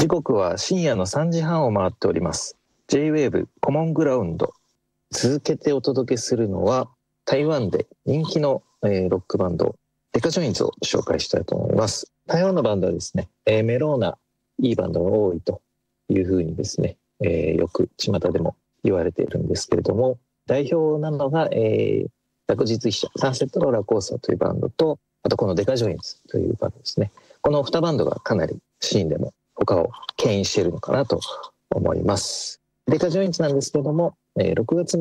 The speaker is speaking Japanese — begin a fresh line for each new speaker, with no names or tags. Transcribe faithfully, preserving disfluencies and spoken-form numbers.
時刻は深夜のさんじはんを回っております。 J-ウェーブ コモングラウンド、続けてお届けするのは台湾で人気の、えー、ロックバンドデカジョインズを紹介したいと思います。台湾のバンドはですね、えー、メローないいバンドが多いというふうにですね、えー、よく巷でも言われているんですけれども、代表なのが、えー、昨日一社サンセットローラーコースターというバンドと、あとこのデカジョインズというバンドですね。このにバンドがかなりシーンでも他を牽引しているのかなと思います。デカジョインズなんですけれども、ろくがつ